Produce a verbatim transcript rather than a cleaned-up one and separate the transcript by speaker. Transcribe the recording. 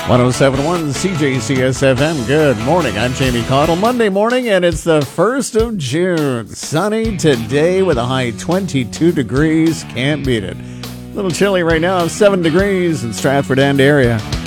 Speaker 1: one oh seven point one C J C S F M. Good morning. I'm Jamie Cottle. Monday morning, and it's the first of June. Sunny today with a high twenty-two degrees. Can't beat it. A little chilly right now, seven degrees in Stratford End area.